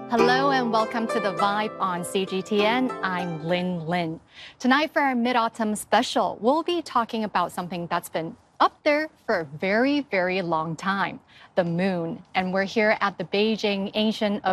Hello and welcome to The Vibe on CGTN. I'm Lin Lin. Tonight for our Mid-Autumn special, we'll be talking about something that's been up there for a very, very long time, the moon. And we're here at the Beijing Ancient